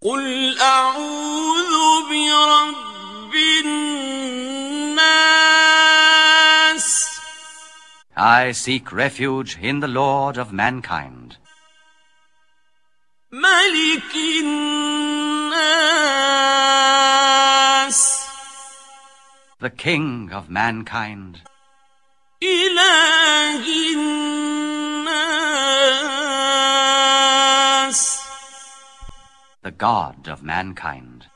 قل أعوذ برب الناس. I seek refuge in the Lord of mankind. ملك الناس. The King of mankind. إله الناس. The God of mankind.